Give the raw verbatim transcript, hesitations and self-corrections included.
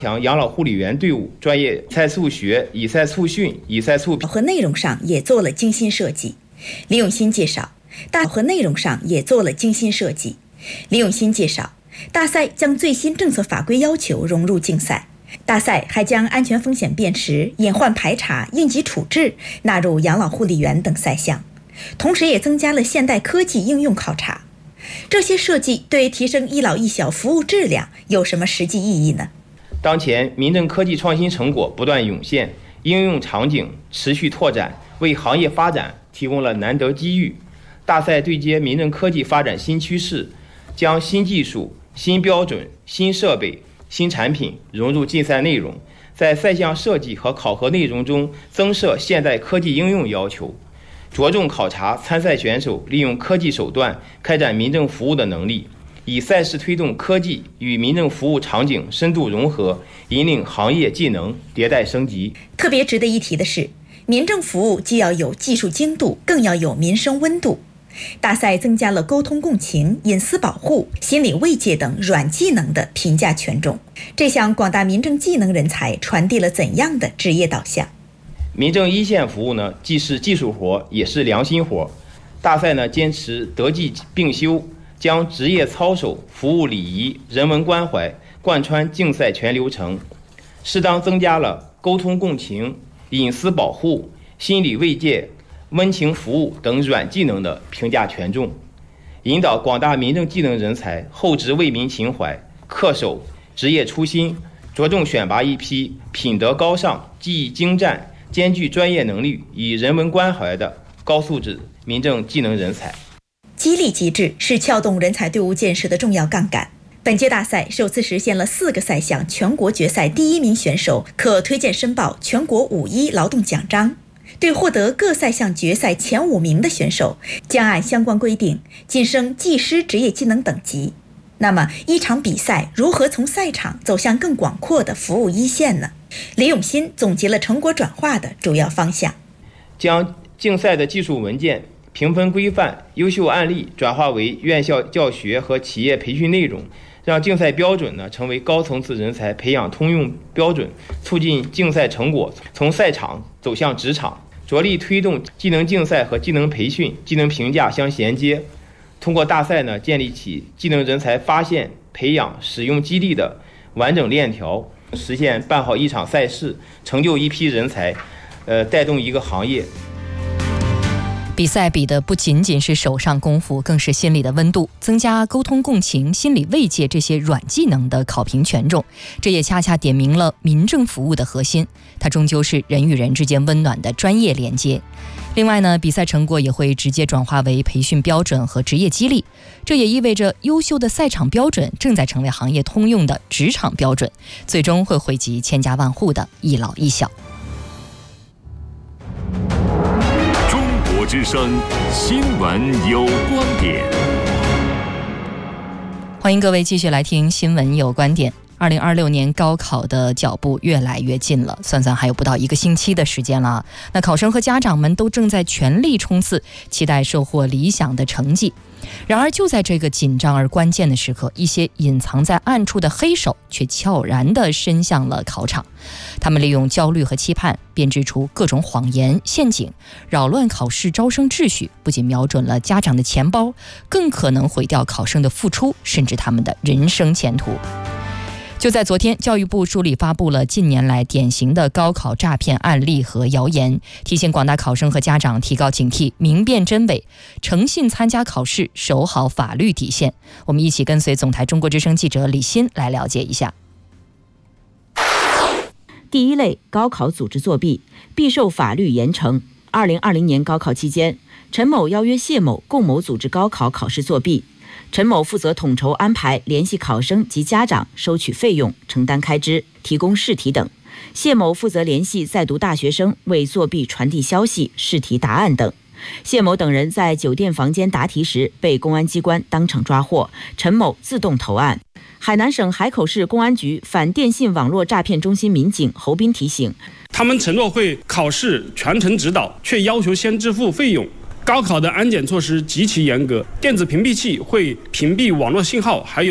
强养老护理员队伍专业以赛促学、以赛促训、以赛促评和内容上也做了精心设计。李永新介绍，大和内容上也做了精心设计。李永新介绍，大赛将最新政策法规要求融入竞赛。大赛还将安全风险辨识、隐患排查、应急处置纳入养老护理员等赛项，同时也增加了现代科技应用考察。这些设计对提升一老一小服务质量有什么实际意义呢？ 当前民政科技创新成果不断涌现，应用场景持续拓展，为行业发展提供了难得机遇。大赛对接民政科技发展新趋势，将新技术、新标准、新设备、新产品融入竞赛内容，在赛项设计和考核内容中增设现代科技应用要求，着重考察参赛选手利用科技手段开展民政服务的能力，以赛事推动科技与民政服务场景深度融合，引领行业技能迭代升级。 特别值得一提的是，民政服务既要有技术精度，更要有民生温度。大赛增加了沟通共情、隐私保护、心理慰藉等软技能的评价权重，这向广大民政技能人才传递了怎样的职业导向？ 民政一线服务呢，既是技术活，也是良心活。大赛呢，坚持德技并修，将职业操守、服务礼仪、人文关怀贯穿竞赛全流程，适当增加了沟通共情、隐私保护、心理慰藉、温情服务等软技能的评价权重，引导广大民政技能人才厚植为民情怀，恪守职业初心，着重选拔一批品德高尚、技艺精湛、兼具专业能力与人文关怀的高素质民政技能人才。 激励机制是撬动人才队伍建设的重要杠杆。本届大赛首次实现了四个赛项全国决赛第一名选手可推荐申报全国五一劳动奖章。对获得各赛项决赛前五名的选手，将按相关规定晋升技师职业技能等级。那么，一场比赛如何从赛场走向更广阔的服务一线呢？李永新总结了成果转化的主要方向， 将竞赛的技术文件、评分规范、优秀案例转化为院校教学和企业培训内容，让竞赛标准呢成为高层次人才培养通用标准，促进竞赛成果从赛场走向职场，着力推动技能竞赛和技能培训、技能评价相衔接。通过大赛呢，建立起技能人才发现、培养、使用激励的完整链条，实现办好一场赛事，成就一批人才，呃，带动一个行业。 比赛比的不仅仅是手上功夫，更是心理的温度，增加沟通共情、心理慰藉这些软技能的考评权重，这也恰恰点明了民政服务的核心，它终究是人与人之间温暖的专业连接。另外呢，比赛成果也会直接转化为培训标准和职业激励，这也意味着优秀的赛场标准正在成为行业通用的职场标准，最终会惠及千家万户的一老一小。 之声新闻有观点， 欢迎各位继续来听新闻有观点。二零二六年高考的脚步越来越近了，算算还有不到一个星期的时间了。那考生和家长们都正在全力冲刺，期待收获理想的成绩。然而就在这个紧张而关键的时刻，一些隐藏在暗处的黑手却悄然地伸向了考场。他们利用焦虑和期盼，编织出各种谎言陷阱，扰乱考试招生秩序，不仅瞄准了家长的钱包，更可能毁掉考生的付出，甚至他们的人生前途。就在昨天，教育部梳理发布了近年来典型的高考诈骗案例和谣言，提醒广大考生和家长提高警惕，明辨真伪，诚信参加考试，守好法律底线。我们一起跟随总台中国之声记者李欣来了解一下。 第一类，高考组织作弊，必受法律严惩。二零二零年高考期间，陈某邀约谢某共谋组织高考考试作弊。陈某负责统筹安排，联系考生及家长，收取费用，承担开支，提供试题等。谢某负责联系在读大学生，为作弊传递消息、试题答案等。谢某等人在酒店房间答题时被公安机关当场抓获，陈某自动投案。海南省海口市公安局反电信网络诈骗中心民警侯斌提醒， 他们承诺会考试全程指导，却要求先支付费用。高考的安检措施极其严格，电子屏蔽器会屏蔽网络信号，还有